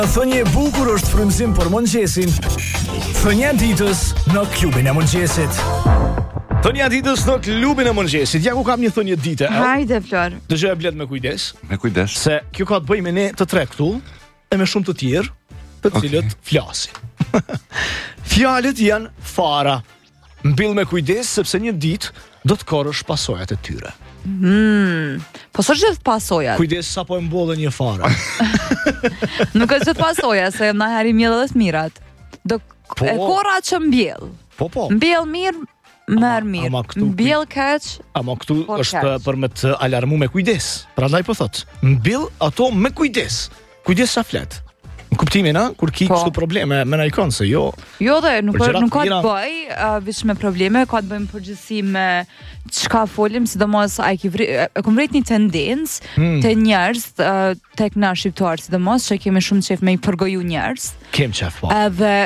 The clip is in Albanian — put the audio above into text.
Thënie e bukur është frymëzim për mëngjesin. Thënia e ditës në klubin e mëngjesit. Thënia e ditës në klubin e mëngjesit. Ja ku kam një thënie dite. Hajde Flor. Dëgjoj Blet me kujdes. Me kujdes. Se kjo ka të bëjë me ne të tre këtu e me shumë të tjerë, të cilët flasin. Fjalët janë fara. Mbill me kujdes sepse një ditë do të korrësh pasojat e tyre. Po së gjithë pasojat. Kujdes sa po e mbollën një fara. Nuk është gjithë pasoja, se na heri mjell edhe të mirat. E korra që mbjell. Po. Mbjell mirë, merr mirë. ama këtu- Mbjell keq. Ama këtu Por është keq. për me të alarmu me kujdes. Prandaj po thot, mbill ato me kujdes. Kujdes sa flet. Në kuptimin, kur ki Po. kështu probleme me najkon se jo. Jo dhe nuk Për gjërat ka të mira. bëj veç me probleme, ka të bëjmë përgjithësi me çka folim, sidomos e kam vret një tendencë te njerëz tek na shqiptar, sidomos që kemi shumë qef me i përgoju njerëz. Kem qef po. Edhe